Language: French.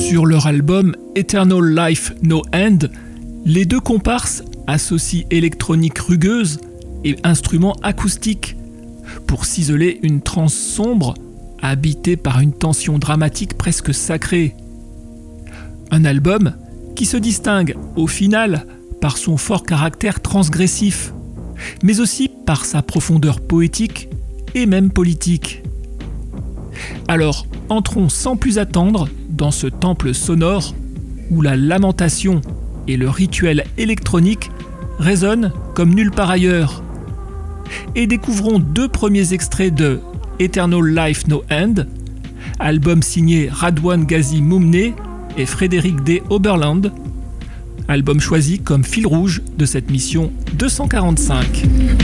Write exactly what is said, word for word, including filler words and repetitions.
Sur leur album Eternal Life No End, les deux comparses associent électronique rugueuse et instruments acoustiques pour ciseler une trance sombre habitée par une tension dramatique presque sacrée. Un album qui se distingue au final par son fort caractère transgressif, mais aussi par sa profondeur poétique et même politique. Alors, entrons sans plus attendre dans ce temple sonore où la lamentation et le rituel électronique résonnent comme nulle part ailleurs. Et découvrons deux premiers extraits de Eternal Life No End, album signé Radwan Ghazi Moumne et Frédéric D. Oberland, album choisi comme fil rouge de cette mission deux cent quarante-cinq.